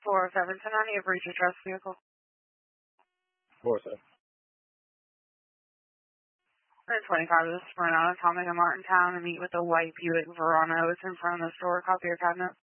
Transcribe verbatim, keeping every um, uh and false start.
four seven two nine, you've reached your trust vehicle. four seven. ten twenty-five, this is Brenna. I'm coming to Martintown to meet with the white Buick Verano. It's in front of the store. Copy your cabinet.